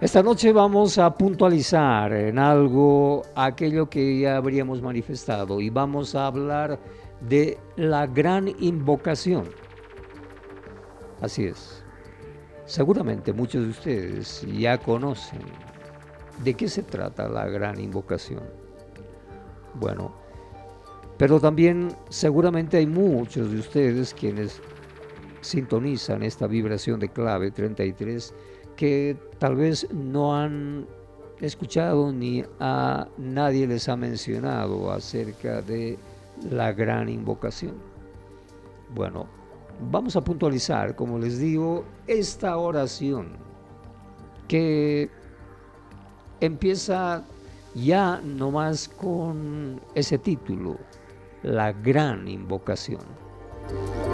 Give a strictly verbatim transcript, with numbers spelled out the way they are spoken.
Esta noche vamos a puntualizar en algo aquello que ya habríamos manifestado y vamos a hablar de la gran invocación. Así es. Seguramente muchos de ustedes ya conocen de qué se trata la gran invocación. Bueno, pero también seguramente hay muchos de ustedes quienes sintonizan esta vibración de clave treinta y tres que tal vez no han escuchado ni a nadie les ha mencionado acerca de la gran invocación. Bueno, vamos a puntualizar, como les digo, esta oración que empieza ya nomás con ese título, la gran invocación.